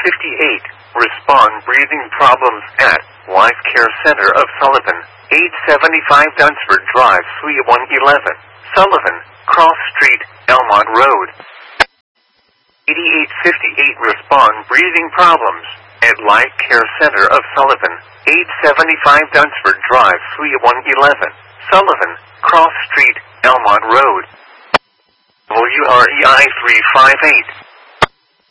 Respond breathing problems at Life Care Center of Sullivan, 875 Dunsford Drive, Suite 111, Sullivan, Cross Street, Elmont Road. 8858 Respond breathing problems at Life Care Center of Sullivan, 875 Dunsford Drive, Suite 111, Sullivan, Cross Street, Elmont Road. WREI 358.